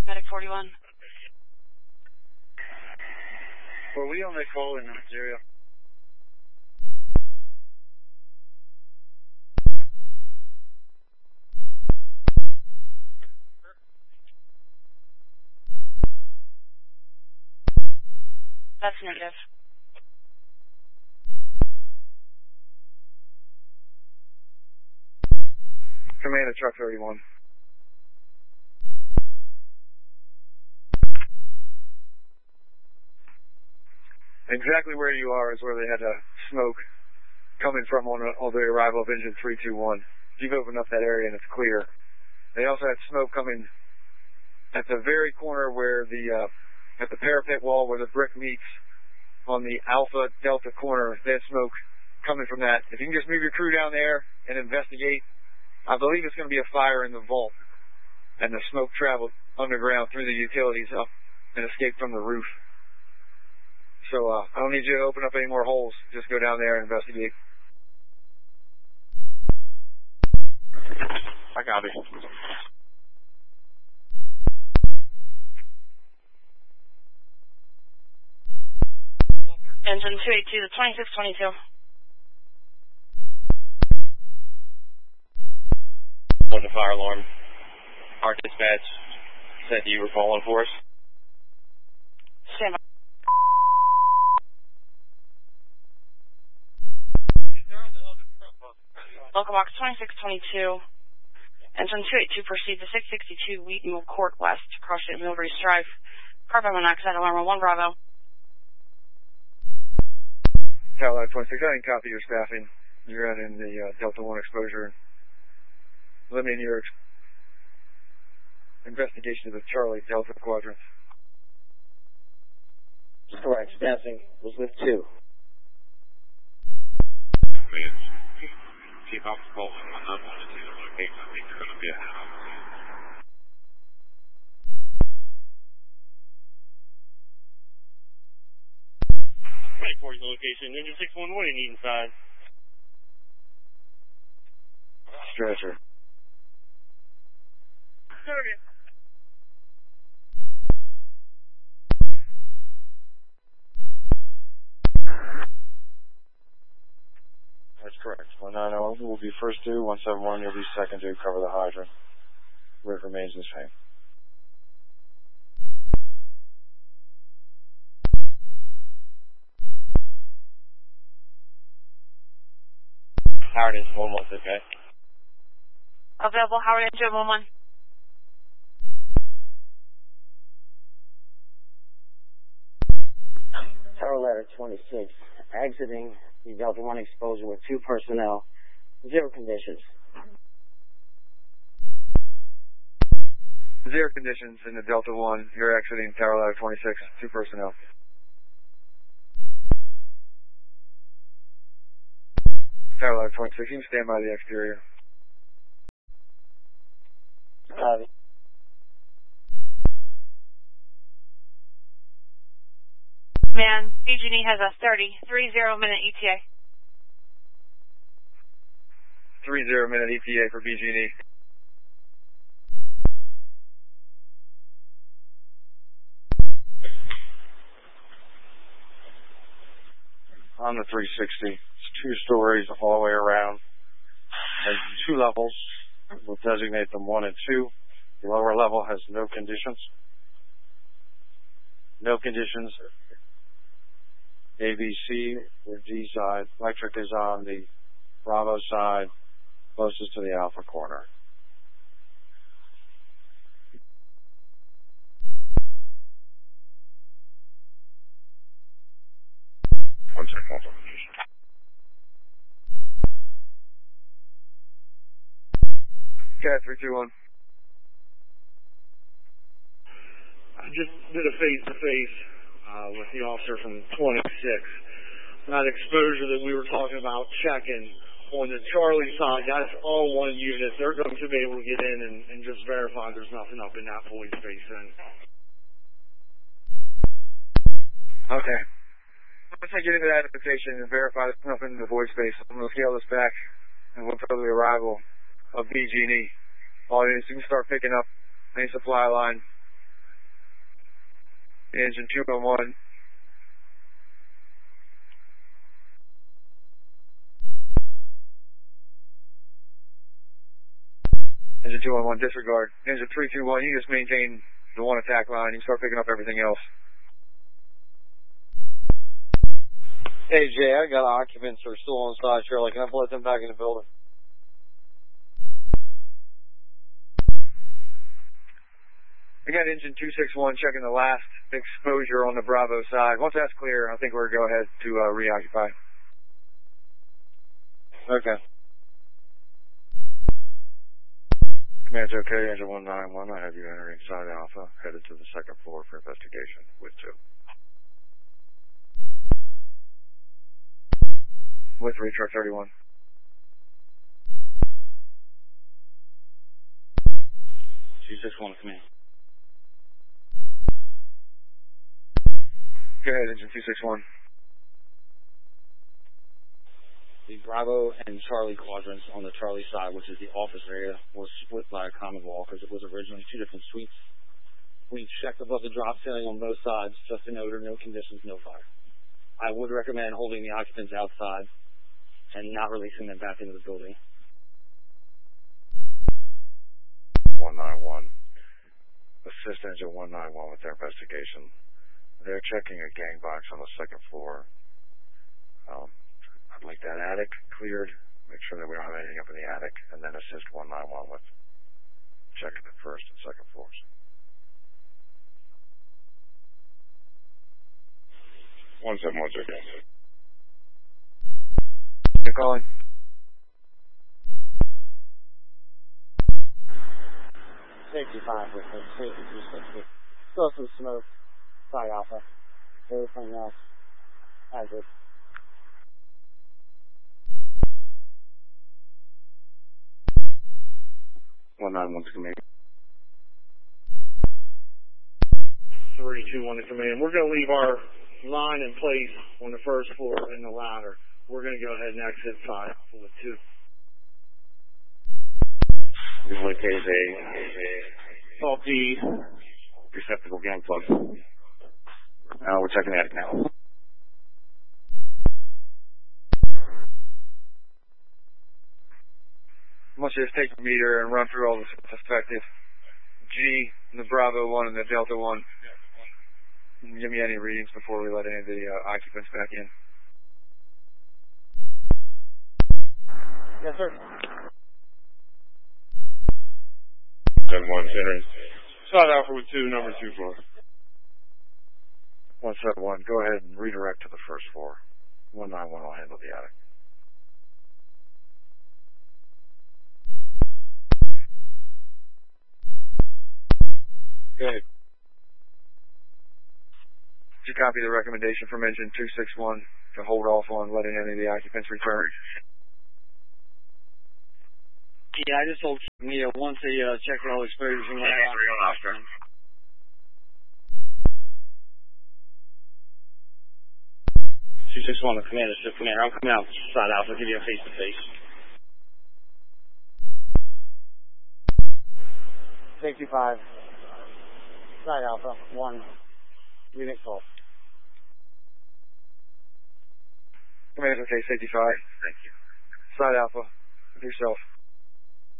Medic 41. Were we on that call in Nigeria? That's negative. Command of Truck 31. Exactly where you are is where they had smoke coming from on the arrival of engine 321. You've opened up that area and it's clear. They also had smoke coming at the very corner where at the parapet wall where the brick meets on the Alpha Delta corner. They had smoke coming from that. If you can just move your crew down there and investigate, I believe it's going to be a fire in the vault, and the smoke traveled underground through the utilities up and escaped from the roof. So I don't need you to open up any more holes. Just go down there and investigate. I got it. Engine 282 to 2622. On the fire alarm. Our dispatch said you were calling for us. Stand by. Local box 2622. Engine 282 proceed to 662 Wheaton Court West, across the Millbury Drive. Carbon monoxide alarm on 1 Bravo. Tower 26, I didn't copy your staffing. You're out in the Delta 1 exposure. Limiting your investigation of the Charlie Delta quadrants. Correct. Staffing was with 2. Keep off the pulse and whatnot. I think they're going to be a house. 24's location. Engine 611 in Eatonside. Stretcher. That's correct. 190 will be first due. 171 will be second due. Cover the hydrant. Rate remains the same. Howard is 11, okay? Available Howard engine 11. Tower ladder 26, exiting the Delta 1 exposure with 2 personnel, 0 conditions. 0 conditions in the Delta 1. You're exiting Tower ladder 26, 2 personnel. Tower ladder 26, you can stand by the exterior. Man, BG&E has a 30-minute ETA. 30-minute ETA for BG&E. On the 360, it's 2 stories all the way around. Has 2 levels. We'll designate them 1 and 2. The lower level has no conditions. No conditions. ABC, the D side. Electric is on the Bravo side, closest to the Alpha corner. One second. Cat 321. I just did a face-to-face with the officer from 26. That exposure that we were talking about checking on the Charlie side, that's all one unit. They're going to be able to get in and just verify there's nothing up in that void space then. Okay. Once I get into that identification and verify there's nothing in the void space, I'm going to scale this back and we'll go to the arrival of BG&E. All units, you can start picking up any supply line Engine 211. Engine 211, disregard. Engine 321, you just maintain the one attack line. You start picking up everything else. Hey, Jay, I got occupants who are still on side, Shirley. Can I let them back in the building? Again, engine 261 checking the last exposure on the Bravo side. Once that's clear, I think we're going to go ahead to reoccupy. Okay. Command's okay, engine 191. I have you entering side Alpha, headed to the second floor for investigation with 2. With 3, truck 31. C61 command. Go ahead, engine 261. The Bravo and Charlie quadrants on the Charlie side, which is the office area, was split by a common wall because it was originally 2 different suites. We checked above the drop ceiling on both sides, just an odor, no conditions, no fire. I would recommend holding the occupants outside and not releasing them back into the building. 191. Assist engine 191 with their investigation. They're checking a gang box on the second floor. I'd like that attic cleared, make sure that we don't have anything up in the attic, and then assist 191 with checking the first and second floors. 171, okay. You're calling. Safety 5 with the safety 260. Still some smoke. Side Alpha. Everything else as it. One to command. 321 to command. We're going to leave our line in place on the first floor and the ladder. We're going to go ahead and exit side Alpha with 2. This located a faulty receptacle gang plug. We're checking the attic now. I want you to take the meter and run through all the suspected. G, the Bravo 1 and the Delta 1. Give me any readings before we let any of the occupants back in. Yes, sir. 71 entering. Side Alpha with 2, number 24. 171, go ahead and redirect to the first floor. 191 will handle the attic. Good. Did you copy the recommendation from engine 261 to hold off on letting any of the occupants return? Yeah, I just told Mia once they check all exposures and whatnot. 3 on Oscar. C61, the commander, shift commander. I'm coming out side Alpha, give you a face-to-face. Safety 5. Side Alpha 1. Unit call. Commander's okay, safety 5. Thank you. Side Alpha, with yourself.